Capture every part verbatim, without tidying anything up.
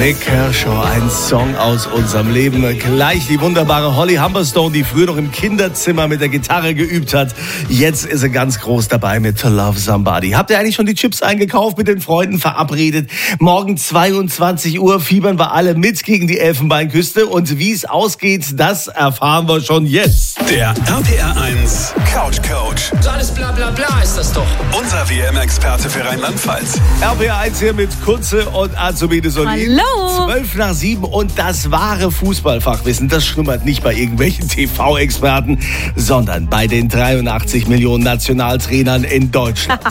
Nick Kershaw, ein Song aus unserem Leben. Gleich die wunderbare Holly Humberstone, die früher noch im Kinderzimmer mit der Gitarre geübt hat. Jetzt ist sie ganz groß dabei mit To Love Somebody. Habt ihr eigentlich schon die Chips eingekauft, mit den Freunden verabredet? Morgen zweiundzwanzig Uhr fiebern wir alle mit gegen die Elfenbeinküste. Und wie es ausgeht, das erfahren wir schon jetzt. Der R P R eins Couch Coach. So alles bla bla bla ist das doch. Unser W M-Experte für Rheinland-Pfalz. R P R eins hier mit Kunze und Azubine Solin. Hallo. Zwölf nach sieben und das wahre Fußballfachwissen, das schlummert nicht bei irgendwelchen T V-Experten, sondern bei den dreiundachtzig Millionen Nationaltrainern in Deutschland.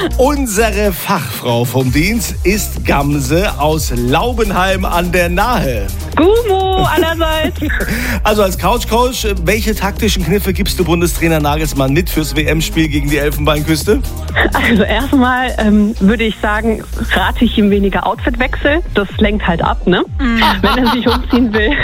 Unsere Fachfrau vom Dienst ist Gamse aus Laubenheim an der Nahe. Gumo allerseits. Also als Couchcoach, welche taktischen Kniffe gibst du Bundestrainer Nagelsmann mit fürs W M-Spiel gegen die Elfenbeinküste? Also erstmal ähm, würde ich sagen, rate ich ihm weniger Outfitwechsel. Das lenkt halt ab, ne? Wenn er sich umziehen will.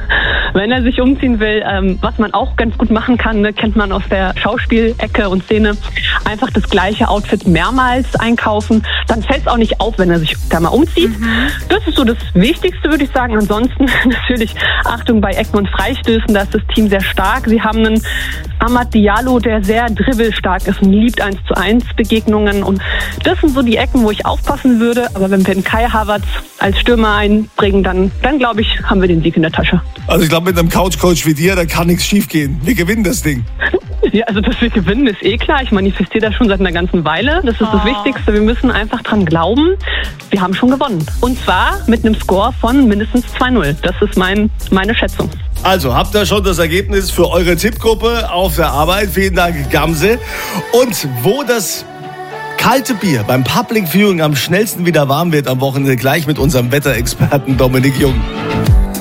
Wenn er sich umziehen will, ähm, was man auch ganz gut machen kann, ne, kennt man aus der Schauspielecke und Szene, einfach das gleiche Outfit mehrmals einkaufen. Dann fällt es auch nicht auf, wenn er sich da mal umzieht. Mhm. Das ist so das Wichtigste, würde ich sagen. Ansonsten natürlich Achtung bei Ecken und Freistößen, da ist das Team sehr stark. Sie haben einen Amad Diallo, der sehr dribbelstark ist und liebt eins zu eins Begegnungen. Und das sind so die Ecken, wo ich aufpassen würde. Aber wenn wir den Kai Havertz als Stürmer einbringen, dann, dann glaube ich, haben wir den Sieg in der Tasche. Also ich glaube, mit einem Couchcoach wie dir, da kann nichts schief gehen. Wir gewinnen das Ding. Ja, also dass wir gewinnen, ist eh klar. Ich manifestiere das schon seit einer ganzen Weile. Das ist oh. das Wichtigste. Wir müssen einfach dran glauben, wir haben schon gewonnen. Und zwar mit einem Score von mindestens zwei null. Das ist mein, meine Schätzung. Also, habt ihr schon das Ergebnis für eure Tippgruppe auf der Arbeit? Vielen Dank, Gamse. Und wo das kalte Bier beim Public Viewing am schnellsten wieder warm wird am Wochenende, gleich mit unserem Wetterexperten Dominik Jung.